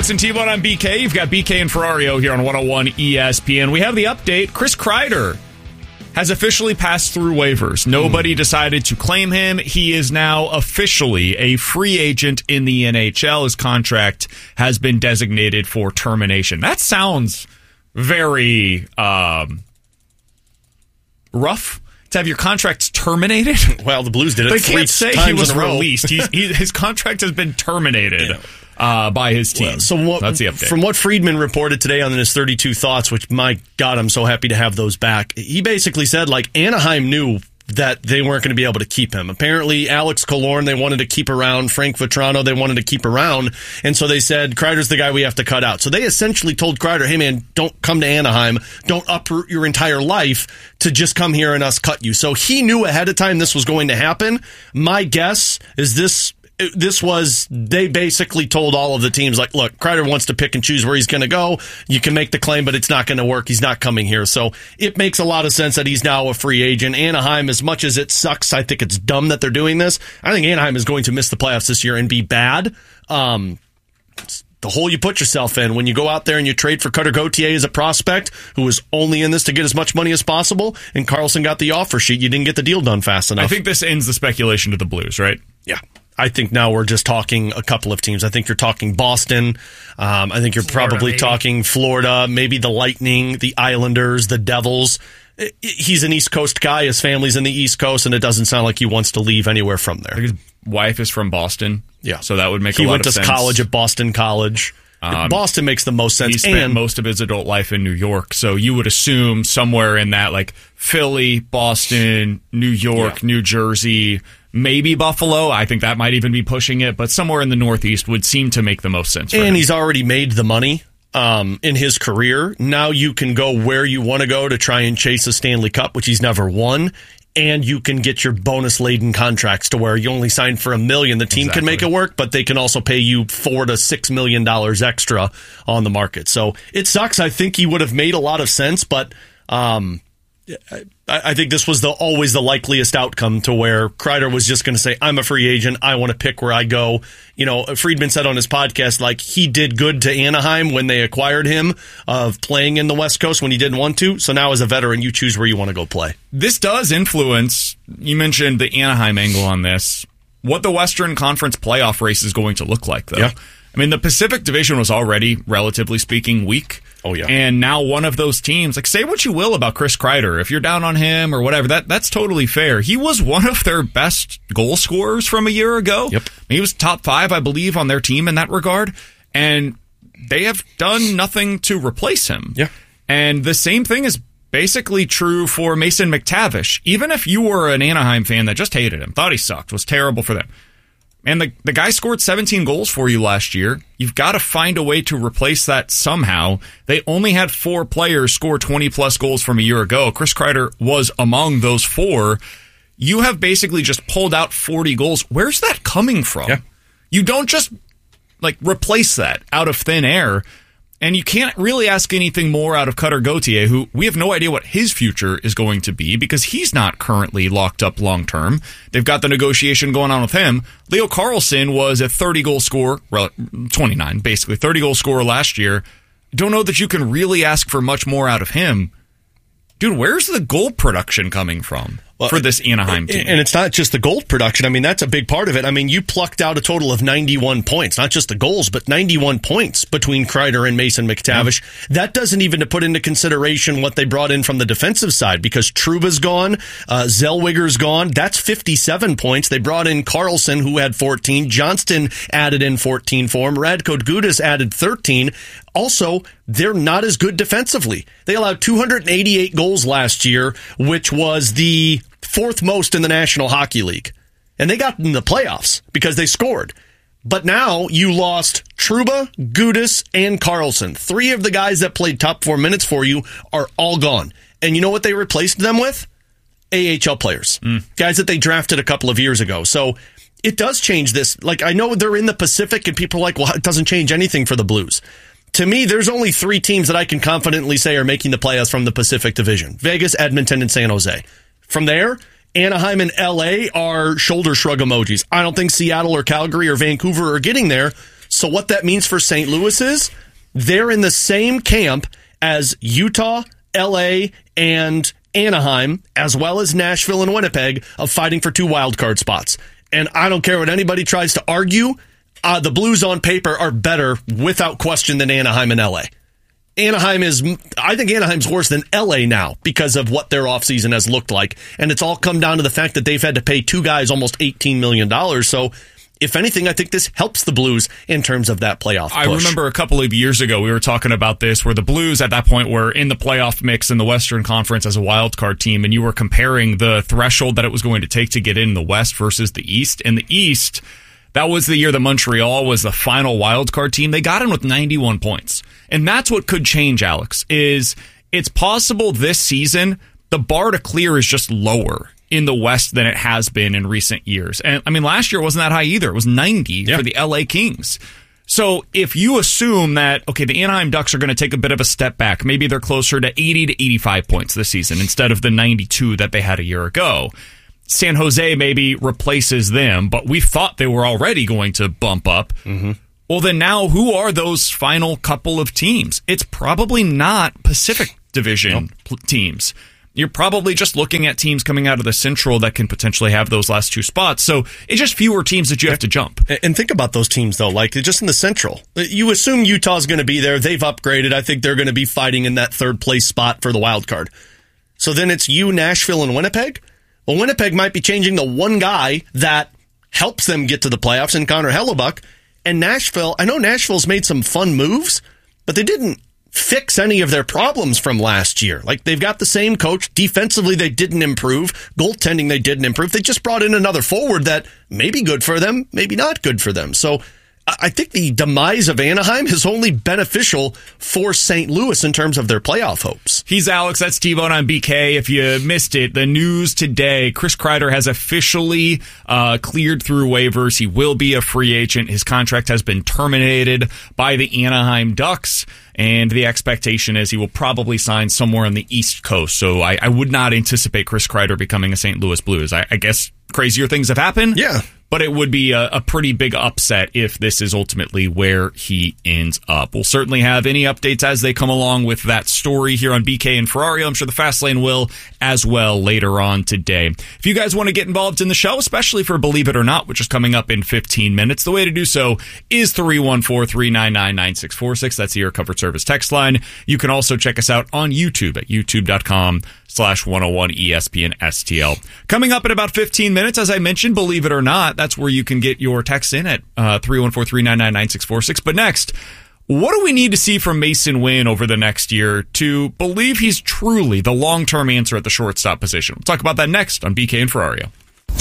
Carlos and T-Bone on BK. You've got BK and Ferrario here on 101 ESPN. We have the update. Chris Kreider has officially passed through waivers. Nobody decided to claim him. He is now officially a free agent in the NHL. His contract has been designated for termination. That sounds very rough. To have your contract terminated? Well, the Blues did it 3 times in a row. They can't say he was released. His contract has been terminated by his team. Well, that's the update. From what Friedman reported today on his 32 Thoughts, which, my God, I'm so happy to have those back, he basically said, Anaheim knew that they weren't going to be able to keep him. Apparently, Alex Killorn, they wanted to keep around. Frank Vatrano, they wanted to keep around. And so they said, Kreider's the guy we have to cut out. So they essentially told Kreider, hey, man, don't come to Anaheim. Don't uproot your entire life to just come here and us cut you. So he knew ahead of time this was going to happen. My guess is they basically told all of the teams, look, Kreider wants to pick and choose where he's going to go. You can make the claim, but it's not going to work. He's not coming here. So it makes a lot of sense that he's now a free agent. Anaheim, as much as it sucks, I think it's dumb that they're doing this. I think Anaheim is going to miss the playoffs this year and be bad. It's the hole you put yourself in when you go out there and you trade for Cutter Gauthier as a prospect who was only in this to get as much money as possible, and Karlsson got the offer sheet. You didn't get the deal done fast enough. I think this ends the speculation to the Blues, right? Yeah. I think now we're just talking a couple of teams. I think you're talking Boston. I think you're probably talking Florida, maybe the Lightning, the Islanders, the Devils. He's an East Coast guy. His family's in the East Coast, and it doesn't sound like he wants to leave anywhere from there. I think his wife is from Boston. Yeah. So that would make a lot of sense. He went to college at Boston College. Boston makes the most sense. He spent most of his adult life in New York, so you would assume somewhere in that, Philly, Boston, New York, New Jersey, maybe Buffalo. I think that might even be pushing it, but somewhere in the Northeast would seem to make the most sense for him. And he's already made the money in his career. Now you can go where you want to go to try and chase a Stanley Cup, which he's never won. And you can get your bonus-laden contracts to where you only sign for $1 million. The team can make it work, but they can also pay you $4 to $6 million extra on the market. So it sucks. I think he would have made a lot of sense, but I think this was always the likeliest outcome to where Kreider was just going to say, I'm a free agent. I want to pick where I go. Friedman said on his podcast, he did good to Anaheim when they acquired him of playing in the West Coast when he didn't want to. So now as a veteran, you choose where you want to go play. This does influence, you mentioned the Anaheim angle on this, what the Western Conference playoff race is going to look like, though. Yeah. I mean, the Pacific Division was already, relatively speaking, weak. Oh, yeah. And now one of those teams, say what you will about Chris Kreider. If you're down on him or whatever, that's totally fair. He was one of their best goal scorers from a year ago. Yep. He was top 5, I believe, on their team in that regard. And they have done nothing to replace him. Yeah. And the same thing is basically true for Mason McTavish. Even if you were an Anaheim fan that just hated him, thought he sucked, was terrible for them. And the guy scored 17 goals for you last year. You've got to find a way to replace that somehow. They only had 4 players score 20-plus goals from a year ago. Chris Kreider was among those 4. You have basically just pulled out 40 goals. Where's that coming from? Yeah. You don't just replace that out of thin air. And you can't really ask anything more out of Cutter Gauthier, who we have no idea what his future is going to be because he's not currently locked up long term. They've got the negotiation going on with him. Leo Carlsson was a 30-goal scorer, 29 basically, 30-goal scorer last year. Don't know that you can really ask for much more out of him. Dude, where's the goal production coming from for this Anaheim team? And it's not just the goal production. I mean, that's a big part of it. I mean, you plucked out a total of 91 points, not just the goals, but 91 points between Kreider and Mason McTavish. Yeah. That doesn't even put into consideration what they brought in from the defensive side because Trouba's gone, Zellweger's gone. That's 57 points. They brought in Karlsson, who had 14. Johnston added in 14 for him. Radko Gudas added 13. Also, they're not as good defensively. They allowed 288 goals last year, which was the 4th most in the National Hockey League. And they got in the playoffs because they scored. But now you lost Trouba, Gudas, and Karlsson. 3 of the guys that played top 4 minutes for you are all gone. And you know what they replaced them with? AHL players. Guys that they drafted a couple of years ago. So it does change this. I know they're in the Pacific and people are like, well, it doesn't change anything for the Blues. To me, there's only 3 teams that I can confidently say are making the playoffs from the Pacific Division. Vegas, Edmonton, and San Jose. From there, Anaheim and LA are shoulder shrug emojis. I don't think Seattle or Calgary or Vancouver are getting there. So what that means for St. Louis is they're in the same camp as Utah, LA, and Anaheim, as well as Nashville and Winnipeg, of fighting for 2 wildcard spots. And I don't care what anybody tries to argue, the Blues on paper are better without question than Anaheim and LA. I think Anaheim's worse than LA now because of what their offseason has looked like. And it's all come down to the fact that they've had to pay 2 guys almost $18 million. So if anything, I think this helps the Blues in terms of that playoff push. I remember a couple of years ago, we were talking about this, where the Blues at that point were in the playoff mix in the Western Conference as a wild card team, and you were comparing the threshold that it was going to take to get in the West versus the East. In the East, that was the year that Montreal was the final wild card team. They got in with 91 points. And that's what could change, Alex, is it's possible this season the bar to clear is just lower in the West than it has been in recent years. And I mean, last year it wasn't that high either. It was 90 for the LA Kings. So if you assume that, okay, the Anaheim Ducks are going to take a bit of a step back, maybe they're closer to 80 to 85 points this season instead of the 92 that they had a year ago. San Jose maybe replaces them, but we thought they were already going to bump up. Mm-hmm. Well, then now who are those final couple of teams? It's probably not Pacific Division teams. You're probably just looking at teams coming out of the Central that can potentially have those last 2 spots. So it's just fewer teams that you have to jump. And think about those teams, though, like just in the Central. You assume Utah's going to be there. They've upgraded. I think they're going to be fighting in that 3rd place spot for the wild card. So then it's you, Nashville, and Winnipeg. Well, Winnipeg might be changing the one guy that helps them get to the playoffs in Connor Hellebuck. And Nashville, I know Nashville's made some fun moves, but they didn't fix any of their problems from last year. Like, they've got the same coach. Defensively, they didn't improve. Goaltending, they didn't improve. They just brought in another forward that may be good for them, maybe not good for them. So I think the demise of Anaheim is only beneficial for St. Louis in terms of their playoff hopes. He's Alex. That's T-Bone on BK. If you missed it, the news today, Chris Kreider has officially cleared through waivers. He will be a free agent. His contract has been terminated by the Anaheim Ducks, and the expectation is he will probably sign somewhere on the East Coast. So I would not anticipate Chris Kreider becoming a St. Louis Blues. I guess crazier things have happened. Yeah. But it would be a pretty big upset if this is ultimately where he ends up. We'll certainly have any updates as they come along with that story here on BK and Ferrario. I'm sure the Fast Lane will as well later on today. If you guys want to get involved in the show, especially for Believe It or Not, which is coming up in 15 minutes, the way to do so is 314-399-9646. That's the Air Comfort Service text line. You can also check us out on YouTube at youtube.com/101ESPN STL. Coming up in about 15 minutes, as I mentioned, Believe It or Not, that's where you can get your text in at 314-399-9646. But next, what do we need to see from Mason Wynn over the next year to believe he's truly the long-term answer at the shortstop position? We'll talk about that next on BK and Ferrario.